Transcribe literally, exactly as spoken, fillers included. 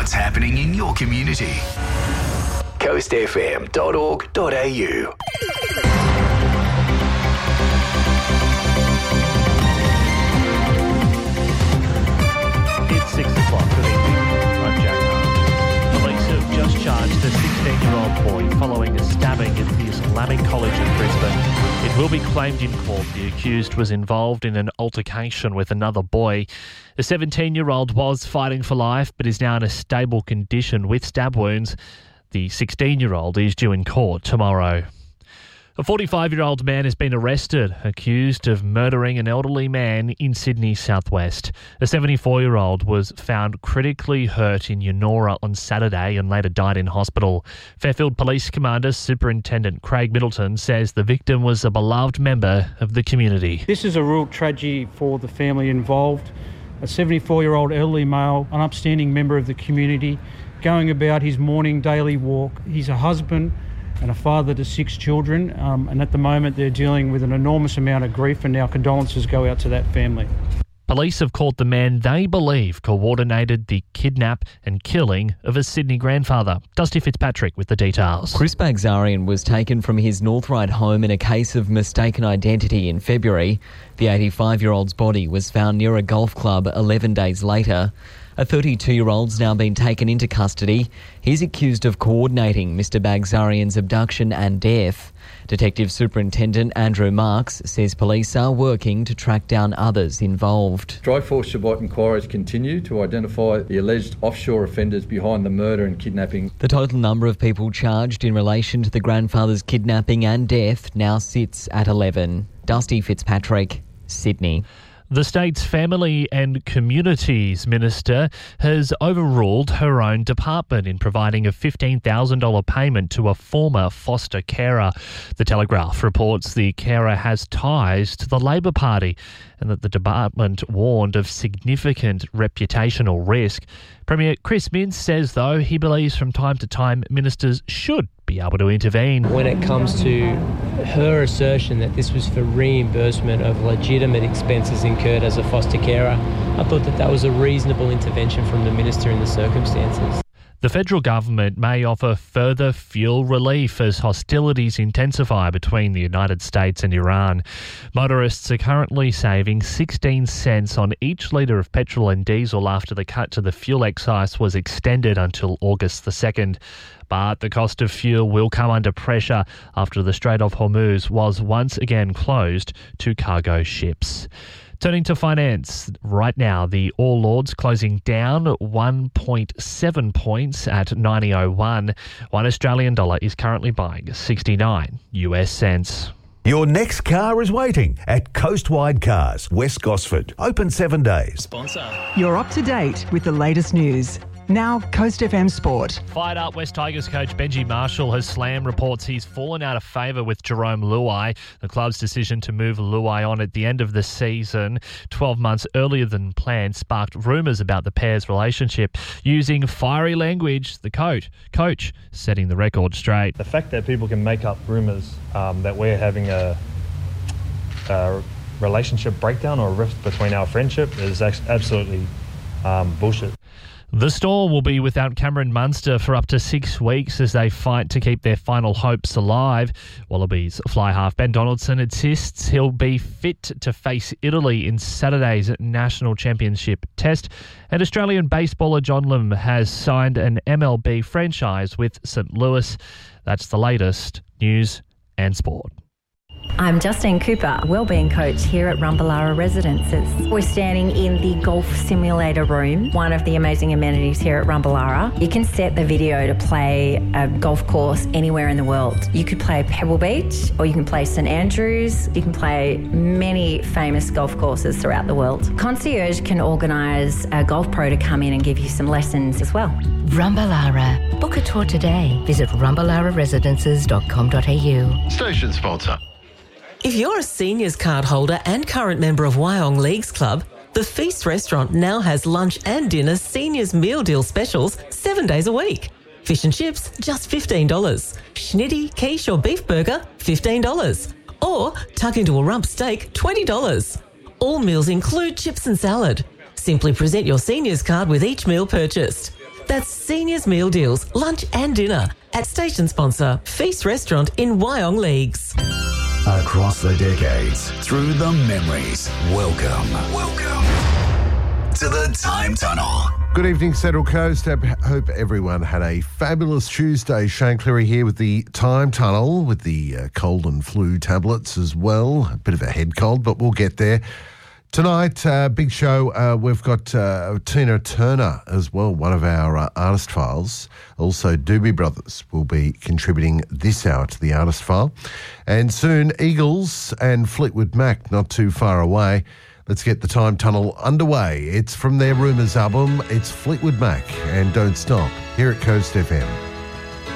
what's happening in your community. coast f m dot org dot a u. It's six o'clock. Good evening. I'm Jack Hart. Police have just charged a sixteen-year-old boy following a stabbing at the Islamic College in Brisbane. It will be claimed in court the accused was involved in an altercation with another boy. The seventeen-year-old was fighting for life but is now in a stable condition with stab wounds. The sixteen-year-old is due in court tomorrow. A forty-five-year-old man has been arrested, accused of murdering an elderly man in Sydney southwest. A seventy-four-year-old was found critically hurt in Yennora on Saturday and later died in hospital. Fairfield Police Commander Superintendent Craig Middleton says the victim was a beloved member of the community. This is a real tragedy for the family involved. A seventy-four-year-old elderly male, an upstanding member of the community, going about his morning daily walk. He's a husband and a father to six children, um, and at the moment they're dealing with an enormous amount of grief, and our condolences go out to that family. Police have caught the man they believe coordinated the kidnap and killing of a Sydney grandfather. Dusty Fitzpatrick with the details. Chris Bagzarian was taken from his Northright home in a case of mistaken identity in February. The eighty-five-year-old's body was found near a golf club eleven days later. A thirty-two-year-old's now been taken into custody. He's accused of coordinating Mister Bagzarian's abduction and death. Detective Superintendent Andrew Marks says police are working to track down others involved. Strike Force Shabbat inquiries continue to identify the alleged offshore offenders behind the murder and kidnapping. The total number of people charged in relation to the grandfather's kidnapping and death now sits at eleven. Dusty Fitzpatrick, Sydney. The state's Family and Communities Minister has overruled her own department in providing a fifteen thousand dollars payment to a former foster carer. The Telegraph reports the carer has ties to the Labor Party and that the department warned of significant reputational risk. Premier Chris Minns says, though, he believes from time to time ministers should be able to intervene. When it comes to her assertion that this was for reimbursement of legitimate expenses incurred as a foster carer, I thought that that was a reasonable intervention from the minister in the circumstances. The federal government may offer further fuel relief as hostilities intensify between the United States and Iran. Motorists are currently saving sixteen cents on each litre of petrol and diesel after the cut to the fuel excise was extended until August the second. But the cost of fuel will come under pressure after the Strait of Hormuz was once again closed to cargo ships. Turning to finance, right now the All Lords closing down one point seven points at ninety oh one. One Australian dollar is currently buying sixty-nine U S cents. Your next car is waiting at Coastwide Cars, West Gosford. Open seven days. Sponsor. You're up to date with the latest news. Now, Coast F M Sport. Fired up West Tigers coach Benji Marshall has slammed reports he's fallen out of favour with Jerome Luai. The club's decision to move Luai on at the end of the season, twelve months earlier than planned, sparked rumours about the pair's relationship. Using fiery language, the coach, coach setting the record straight. The fact that people can make up rumours um, that we're having a, a relationship breakdown or a rift between our friendship is absolutely um, bullshit. The Storm will be without Cameron Munster for up to six weeks as they fight to keep their final hopes alive. Wallabies fly half Ben Donaldson insists he'll be fit to face Italy in Saturday's National Championship test. And Australian baseballer John Lim has signed an M L B franchise with Saint Louis. That's the latest news and sport. I'm Justine Cooper, wellbeing coach here at Rumballara Residences. We're standing in the golf simulator room, one of the amazing amenities here at Rumballara. You can set the video to play a golf course anywhere in the world. You could play Pebble Beach, or you can play St Andrews. You can play many famous golf courses throughout the world. Concierge can organise a golf pro to come in and give you some lessons as well. Rumballara. Book a tour today. Visit rumballara residences dot com dot a u. Station sponsor. If you're a seniors card holder and current member of Wyong Leagues Club, the Feast Restaurant now has lunch and dinner seniors meal deal specials seven days a week. Fish and chips, just fifteen dollars. Schnitty, quiche or beef burger, fifteen dollars. Or tuck into a rump steak, twenty dollars. All meals include chips and salad. Simply present your seniors card with each meal purchased. That's Seniors Meal Deals, lunch and dinner at station sponsor Feast Restaurant in Wyong Leagues. Across the decades, through the memories. Welcome, welcome to the Time Tunnel. Good evening, Central Coast. I hope everyone had a fabulous Tuesday. Shane Cleary here with the Time Tunnel, with the uh, cold and flu tablets as well. A bit of a head cold, but we'll get there. Tonight, uh, big show. Uh, we've got uh, Tina Turner as well, one of our uh, artist files. Also, Doobie Brothers will be contributing this hour to the artist file. And soon, Eagles and Fleetwood Mac, not too far away. Let's get the Time Tunnel underway. It's from their Rumours album. It's Fleetwood Mac and Don't Stop here at Coast F M.